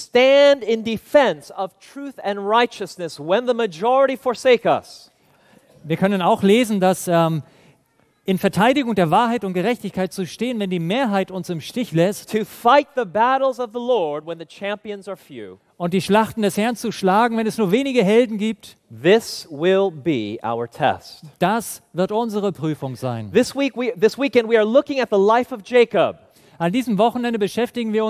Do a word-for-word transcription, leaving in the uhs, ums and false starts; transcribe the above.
stand in defense of truth and righteousness when the majority forsake us. Wir können auch lesen, dass ähm, in Verteidigung der Wahrheit und Gerechtigkeit zu stehen, wenn die Mehrheit uns im Stich lässt, To fight the battles of the Lord when the champions are few. und die Schlachten des Herrn zu schlagen, wenn es nur wenige Helden gibt. This will be our test. Das wird unsere Prüfung sein. This week we this weekend we are looking at the life of Jacob. An diesem Wochenende beschäftigen wir uns